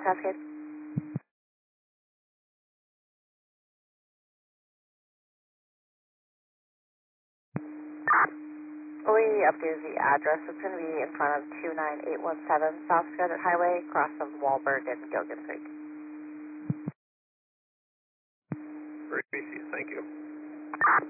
Cascade. We updated the address. It's going to be in front of 29817 South Scarlett Highway, across from Wahlberg and Gilgan Creek. Very easy, thank you.